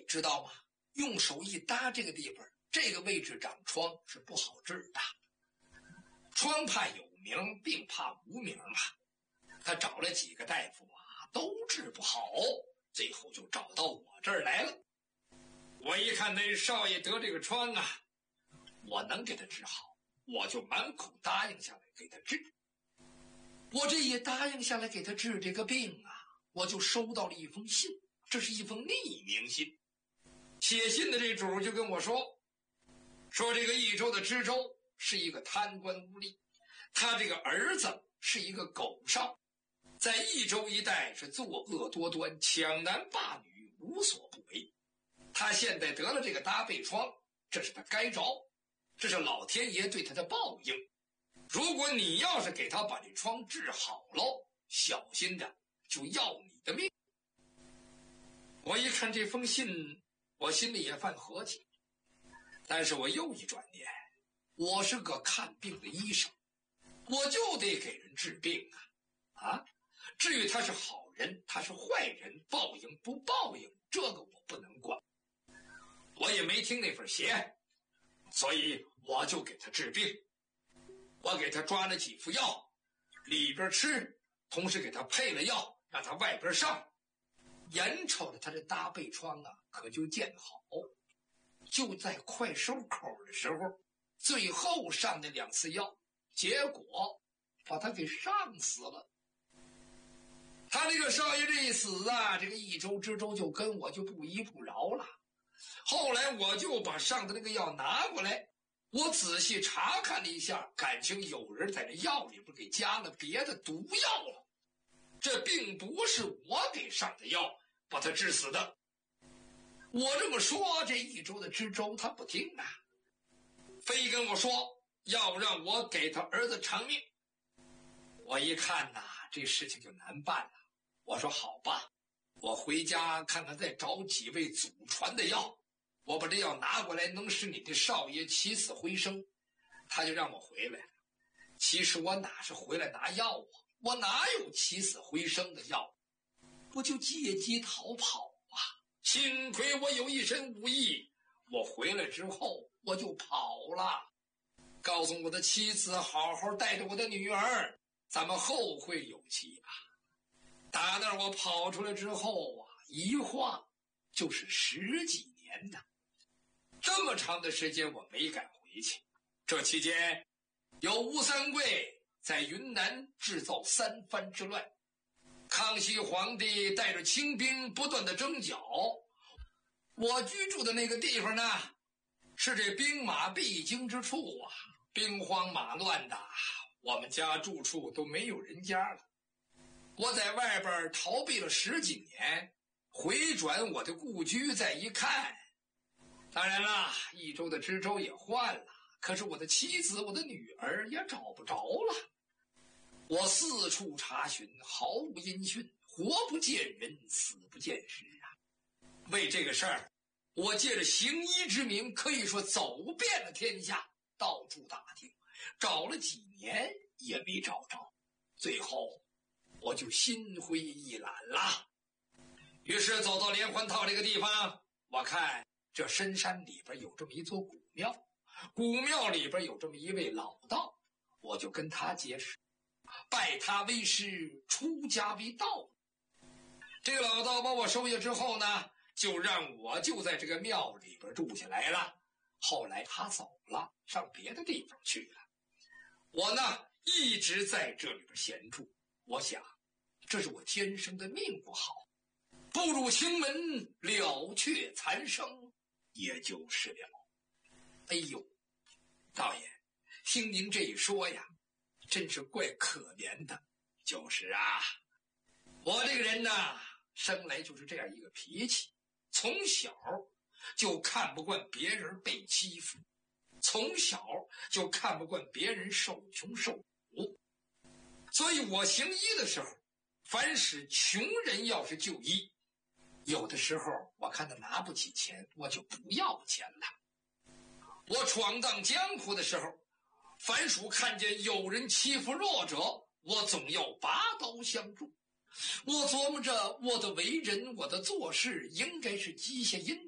知道吗？用手一搭这个地方，这个位置长疮是不好治的。疮怕有名，病怕无名嘛。他找了几个大夫啊，都治不好，最后就找到我这儿来了。我一看那少爷得这个疮啊，我能给他治好，我就满口答应下来给他治。我这一答应下来给他治这个病啊，我就收到了一封信，这是一封匿名信。写信的这主就跟我说这个益州的知州是一个贪官污吏，他这个儿子是一个狗少，在益州一带是作恶多端，抢男霸女，无所不为。他现在得了这个大背疮，这是他该着，这是老天爷对他的报应。如果你要是给他把这疮治好了，小心的就要你的命。我一看这封信，我心里也犯合计，但是我又一转念，我是个看病的医生，我就得给人治病啊！至于他是好人，他是坏人，报应不报应，这个我不能管。我也没听那份邪，所以我就给他治病。我给他抓了几副药，里边吃，同时给他配了药，让他外边上。眼瞅着他这大背疮啊，可就见好。就在快收口的时候，最后上那2次药，结果把他给上死了。他这个少爷这一死啊，这个益州知州就跟我就不依不饶了。后来我就把上的那个药拿过来，我仔细查看了一下，感情有人在这药里边给加了别的毒药了。这并不是我给上的药把他治死的。我这么说，这益州的知州他不听啊，非跟我说要让我给他儿子偿命。我一看呐，这事情就难办了。我说好吧，我回家看看再找几位祖传的药，我把这药拿过来，能使你的少爷起死回生。他就让我回来了。其实我哪是回来拿药啊，我哪有起死回生的药，我就借机逃跑啊！幸亏我有一身武艺，我回来之后我就跑了，告诉我的妻子好好带着我的女儿，咱们后会有期吧。打那儿我跑出来之后啊，一晃就是10几年呢，这么长的时间我没敢回去。这期间有吴三桂在云南制造3藩之乱，康熙皇帝带着清兵不断的征剿。我居住的那个地方呢，是这兵马必经之处啊，兵荒马乱的，我们家住处都没有人家了。我在外边逃避了10几年，回转我的故居再一看，当然了，益州的知州也换了，可是我的妻子我的女儿也找不着了。我四处查询，毫无音讯，活不见人，死不见尸啊！为这个事儿，我借着行医之名，可以说走遍了天下，到处打听，找了几年也没找着。最后我就心灰意懒了。于是走到连环套这个地方，我看这深山里边有这么一座古庙，古庙里边有这么一位老道，我就跟他结识，拜他为师，出家为道。这个老道把我收下之后呢，就让我就在这个庙里边住下来了。后来他走了，上别的地方去了，我呢一直在这里边闲住。我想这是我天生的命不好，步入清门，了却残生，也就是了。哎呦，道爷，听您这一说呀，真是怪可怜的。就是啊，我这个人呐，生来就是这样一个脾气，从小就看不惯别人被欺负，从小就看不惯别人受穷受苦。所以我行医的时候，凡是穷人要是就医，有的时候我看他拿不起钱，我就不要钱了。我闯荡江湖的时候，凡属看见有人欺负弱者，我总要拔刀相助。我琢磨着我的为人，我的做事应该是积下因